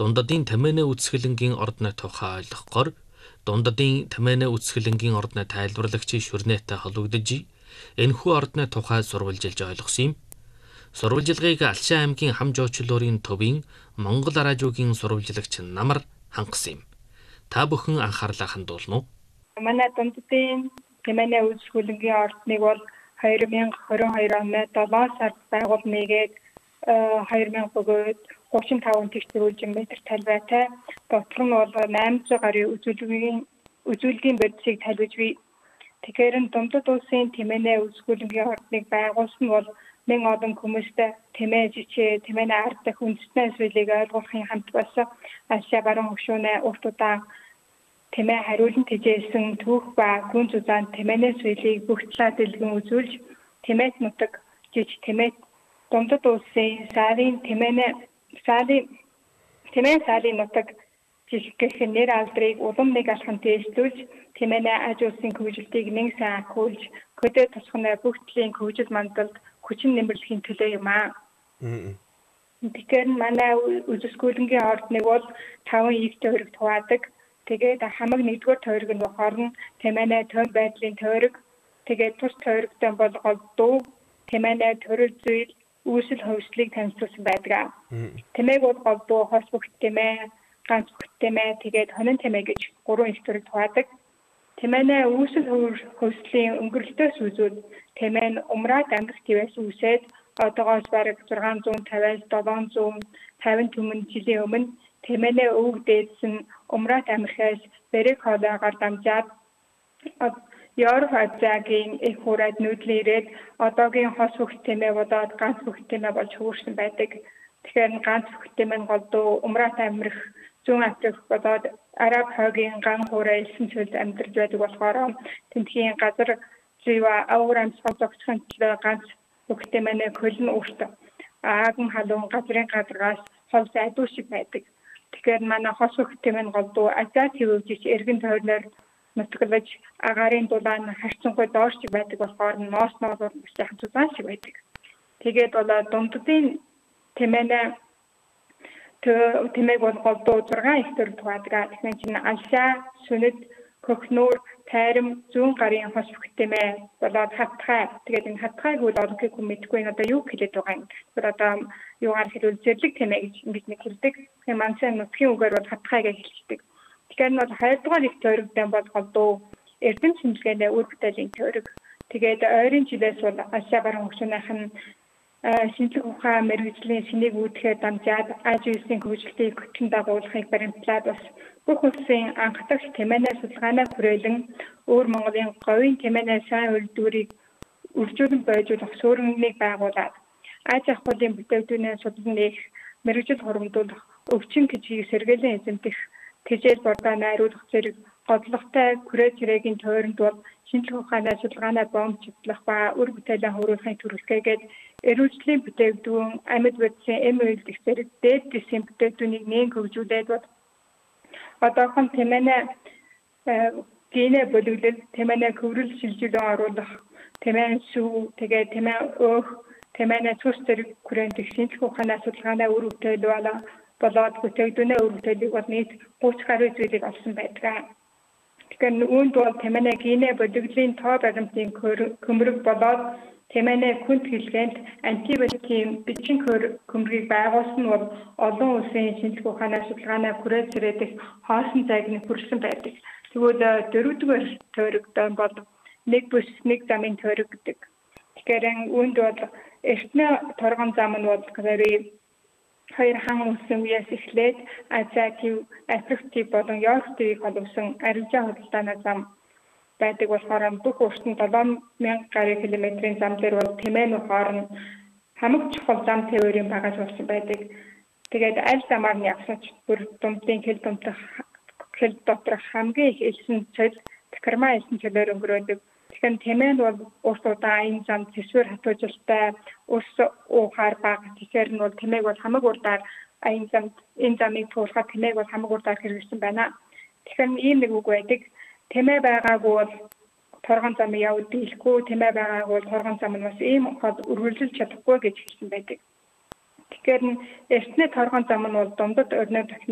дундадын тамианы үсгэлэнгийн ордны тухай ойлгохоор дундадын тамианы үсгэлэнгийн ордны тайлбарлагчийн шүрнээтэй холбогдож энэхүү ордны тухай сурвалжилж ойлгосон юм. Сурвалжилгыг Алшаа аймгийн хам жуучлуурын төвийн Монгол араажуугийн сурвалжлагч Намар хангасан юм. Та бүхэн анхаарлаа хандуулна уу? Манай дундадын тамианы үсгэлэнгийн ордныг бол 2022 оны 7 сард байгуулныг 2000 бөгөөд 35 тэгшрүүлж метр талбайтай дотор нь бол 800 гаруй үзүүлгийн бодисыг талбиж бий. Тэгэхээр нь дундад улсын тамианы үсгэлэнгийн ордныг байгуулсан бол нэг олон хүмүүстээ тамиа жишээ, тамианы ард дахь үндэстний зүйлийг ойлгуулахын хамт болсон Алшаа баруун хөгшүүнээ урт удаан тамиа хариулан тэжээсэн түүх ба гүн зузаан тамианы зүйлийг бүх талаа дэлгэн үзүүлж тамиат нутаг жиж тамиат дундад улсын сарын сарын нутаг жишгэх нэр алдрыг улам нэг алхам тээслүүлж тамианы аж улсын хөгжилтийг нэг сайн ахиулж хөдөө тусганы бүх төрлийн хөгжил мандалд хүчин нэмэрлэхийн төлөө юм аа. Тэгэхээр манай үсгэлэнгийн ордныг бол 5 их тойрог хуваадаг. Тэгээд хамаг 1-р тойрог нь болохоор нь тамианы тойр байдлын тойрог. Тэгээд тус тойрогтой болгоод дуу тамианы төрөл зүйл үүсэл хөвслийг танилцуулсан байдаг. Тамиг бол голдуу, хос бүх тамиа, ганц бүх тамиа, тэгээд хонин тамиа гэж 3 их тойрог хуваадаг. Тамианы үүсэл хөвслийн өнгөрлөлтөөс үзвэл тамиа нь умраад амьдрах твээс үүсээд одоогоос бараг 650-аас 750 түмэн жилийн өмнө тамианы өвөг дээдс нь умраад амьдрахаас бэрэг хоолойгоор дамжаад Европ Азиагийн их хураад нүүдлийн ирээд одоогийн хос бүх тамиа болоод ганц бүх тамиа болж хөвөрсөн байдаг. Тэгэхээр ганц бүх тамиа нь голдуу умраад амьдрах зүүн Африк болоод Араб хойгийн ган хуурай элсэн цөлд амьдарч байдаг болохоор тентхийн газар зэва авар амьсгал зогсохын төлөө ганц бүх тамианы хөлн урт ааган халуун газрын гадаргаас хол зайдуу шиг байдаг. Тэгэхээр манай хос бүх тамиа нь голдуу Азиа төвөж эргэн тойрноор нутаглаж агарын дулаан харьцангуй доош шиг байдаг болохоор ноос ноолоор сайхан зузаан шиг байдаг. Тэгээд бол дундадын тамиг бол голдуу 6 их төр тухайдаг. Тэгэхээр чинь Алшаа, Сүнэд, Хөхнүүр, Тайрам, зүүн гарын хос бүх тамиг болоод Хатгай. Тэгээд энэ Хатгайг бол олонхийг хүн мэдгүй одоо юу хэлээд байгаа юм. Одоо юугаар хэлвэл зэрлэг тамиг гэж ингэж нэг хэлдэг. Тэгэхээр мансан нутгийн үгээр бол Хатгай гэж хэлдэг. Тэгэхээр нь 2-р их тойрогтой бол голдуу эрдэм шинжилгээний үр бүтээлийн тойрог. Тэгээд ойрын жилээс бол Алшаа баруун хөгшөөнийх нь шинжлэх ухаан мэргэжлийн сэнийг үүдхээр дамжаад аж үйлсийн хөгжилтийг хүчин дагуулахыг баримтлаад бас бүх улсын анх дахь тамианы судалгаанаа хүрээлэн өөр Монголын говийн тамианы сайн үйлдвэрийг үржүүлэн бойжуулах сууриныг байгуулад аж ахуйн бүтээгдэхүүний судалгааны мэргэжил хуримдуулах өвчин гэжийг сэргээлийн эзэмдэх тэжээл бордоо найруулах зэрэг годлоготой хүрээ цэрэгийн тойронд бол шинжлэх ухааны судалгаанаа боомжлох ба үр бүтээлээ хөрвүүлэхин төрөлхөөгээд эрүүжлийн бүтээгдэхүүн амьд бодисын эм үйлдэх зэрэг дээд дэсийн бүтээгдэхүүнийг нээн хөгжүүлээд бол одоохон тамианы генэ боловлол, тамианы хөврөл шилжүүлэн оруулах, тамианы сүү, тэгээд тамианы өөх, тамианы цус зэрэг хүрээнд шинжлэх ухааны судалгаанаа үр бүтээлээ болоод бүтээгдэхүүнээ үр бүтээлийг бол нийт 30 гаруй зүйлийг олсон байдаг. Тэгэхээр үүнд бол тамианы генэ боловлолын тоо баримтын көмрөг болоод тамианы хүнд хэлгээнд антибиотикийн бичин көмрөгийг байгуулсан бол олон улсын шинжлэх ухааны судалгаанаа хүрээ цэрээдэх хоосон зайг нь хүрсэн байдаг. Тэгвэл 4-р тойрогтой бол нэг бүс нэг замын тойрог гэдэг. Тэгэхээр үүнд бол эртний торгон зам нь бол хоёр хан улсын үеэс эхлээд Азиа төв, Африк төв болон Европ төвийг холбосон арилжаа худалдааны зам байдаг болохоор бүх урт нь 7000 гаруй километрийн зам дээр бол тамианы хооронд хамаг чухал зам тээврийн багаж болсон байдаг. Тэгээд аль замаар нь явсан ч бүр дундын хэл доторх хамгийн их элсэн цол Такарма элсэн цолоор өнгөрөөдөг. Тэгэхээр тамиан бол урт удаан энэ зам төсвөр хатуужилттай ус уухаар бага. Тэгэхээр нь бол тамиг бол хамаг урдаар энэ замыг туурахад тамиг бол хамаг урдаар хэрэгжсэн байна. Тэгэхээр ийм нэг үг байдаг. Тамиа байгаагүй бол торгон зам явж дийлэхгүй, тамиа байгаагүй бол торгон зам нь бас ийм хол үргэлжлэж чадахгүй гэж хэлсэн байдаг. Тэгэхээр эртний торгон зам нь бол дундад өрнөө